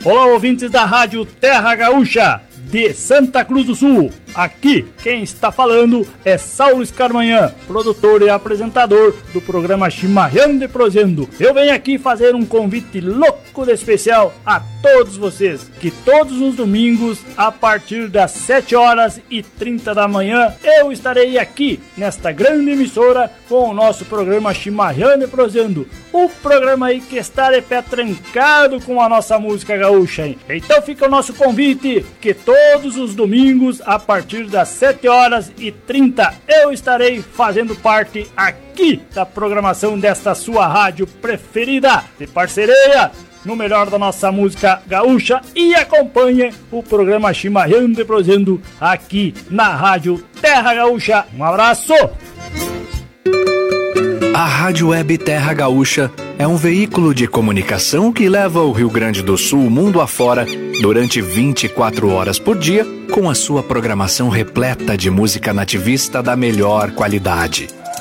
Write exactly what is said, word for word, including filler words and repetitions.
Olá, ouvintes da Rádio Terra Gaúcha de Santa Cruz do Sul. Aqui quem está falando é Saulo Escarmanhã, produtor e apresentador do programa Chimarrão de Prosendo. Eu venho aqui fazer um convite louco de especial a todos vocês, que todos os domingos, a partir das sete horas e trinta da manhã, eu estarei aqui nesta grande emissora com o nosso programa Chimarrão de Prosendo, o programa aí que está de pé trancado com a nossa música gaúcha, hein? Então fica o nosso convite, que todos os domingos, a partir A partir das sete horas e trinta, eu estarei fazendo parte aqui da programação desta sua rádio preferida, de parceria no melhor da nossa música gaúcha, e acompanhe o programa Chimarrão de Prosendo aqui na Rádio Terra Gaúcha. Um abraço! A Rádio Web Terra Gaúcha é um veículo de comunicação que leva o Rio Grande do Sul mundo afora durante vinte e quatro horas por dia, com a sua programação repleta de música nativista da melhor qualidade.